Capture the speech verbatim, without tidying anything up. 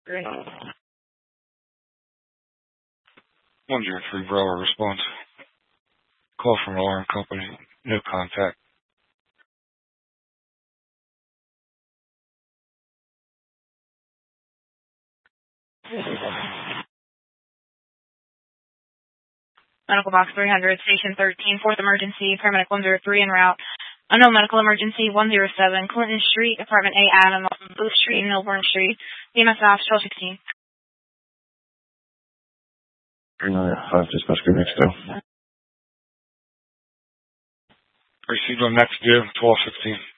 Great. one zero three Bravo response. Call from alarm company. No contact. Medical box three hundred, station thirteen, fourth emergency, paramedic one zero three en route. Unknown medical emergency one zero seven, Clinton Street, apartment A, Adam, Booth Street, and Milburn Street. B M S off, twelve sixteen. three nine five, dispatch, go next to. Received on next due, twelve sixteen.